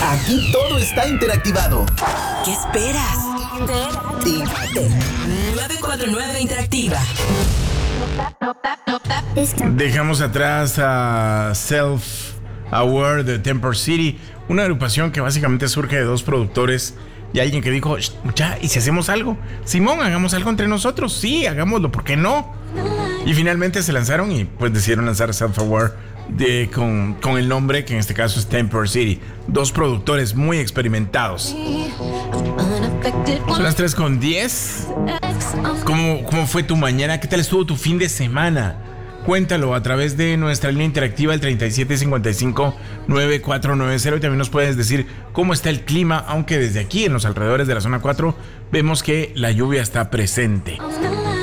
Aquí todo está interactivado. ¿Qué esperas? Actívate. 949 Interactiva. Dejamos atrás a Self Aware de Temper City, una agrupación que básicamente surge de dos productores y alguien que dijo, ya, ¿y si hacemos algo? Simón, hagamos algo entre nosotros. Sí, hagámoslo, ¿por qué no? Y finalmente se lanzaron y pues decidieron lanzar Self Aware con el nombre que en este caso es Temper City. Dos productores muy experimentados. Son las 3:10. ¿Cómo fue tu mañana? ¿Qué tal estuvo tu fin de semana? Cuéntalo a través de nuestra línea interactiva, el 3755-9490. Y también nos puedes decir cómo está el clima, aunque desde aquí, en los alrededores de la zona 4, vemos que la lluvia está presente.